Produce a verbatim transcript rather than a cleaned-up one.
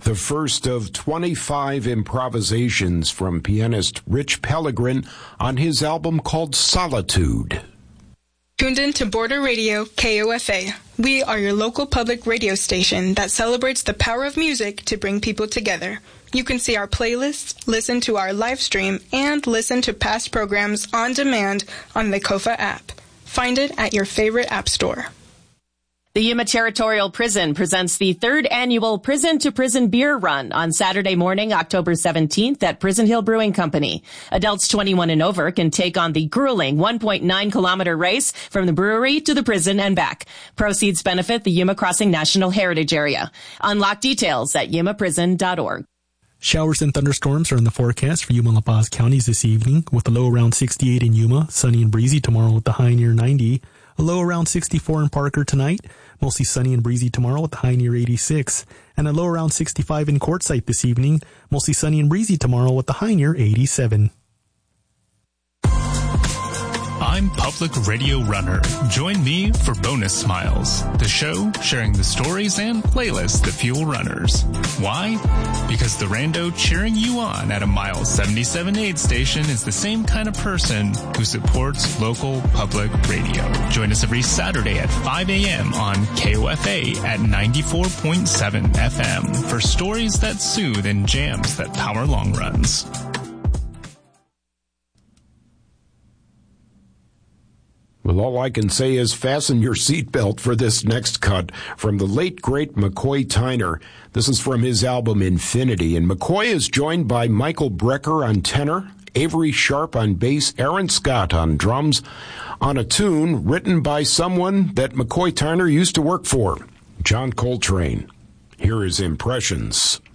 the first of twenty-five improvisations from pianist Rich Pellegrin on his album called Solitude. Tuned in to Border Radio, K O F A. We are your local public radio station that celebrates the power of music to bring people together. You can see our playlists, listen to our live stream, and listen to past programs on demand on the Kofa app. Find it at your favorite app store. The Yuma Territorial Prison presents the third annual Prison to Prison Beer Run on Saturday morning, October seventeenth at Prison Hill Brewing Company. Adults twenty-one and over can take on the grueling one point nine kilometer race from the brewery to the prison and back. Proceeds benefit the Yuma Crossing National Heritage Area. Unlock details at yuma prison dot org. Showers and thunderstorms are in the forecast for Yuma and La Paz counties this evening, with a low around sixty-eight in Yuma, sunny and breezy tomorrow with the high near ninety. A low around sixty-four in Parker tonight, mostly sunny and breezy tomorrow with the high near eighty-six. And a low around sixty-five in Quartzsite this evening, mostly sunny and breezy tomorrow with the high near eighty-seven. I'm Public Radio Runner. Join me for Bonus Smiles, the show sharing the stories and playlists that fuel runners. Why? Because the rando cheering you on at a Mile seventy-seven aid station is the same kind of person who supports local public radio. Join us every Saturday at five a.m. on K O F A at ninety-four point seven F M for stories that soothe and jams that power long runs. Well, all I can say is fasten your seatbelt for this next cut from the late, great McCoy Tyner. This is from his album Infinity, and McCoy is joined by Michael Brecker on tenor, Avery Sharp on bass, Aaron Scott on drums, on a tune written by someone that McCoy Tyner used to work for, John Coltrane. Here is Impressions.